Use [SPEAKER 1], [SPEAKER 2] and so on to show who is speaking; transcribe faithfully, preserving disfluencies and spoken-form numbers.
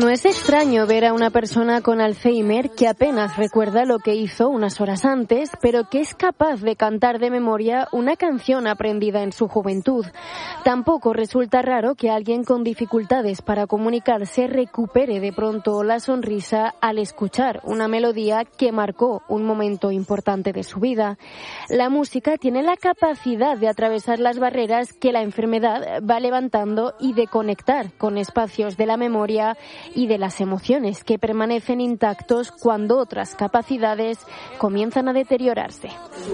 [SPEAKER 1] No es extraño ver a una persona con Alzheimer que apenas recuerda lo que hizo unas horas antes, pero que es capaz de cantar de memoria una canción aprendida en su juventud. Tampoco resulta raro que alguien con dificultades para comunicarse recupere de pronto la sonrisa al escuchar una melodía que marcó un momento importante de su vida. La música tiene la capacidad de atravesar las barreras que la enfermedad va levantando y de conectar con espacios de la memoria y de las emociones que permanecen intactos cuando otras capacidades comienzan a deteriorarse.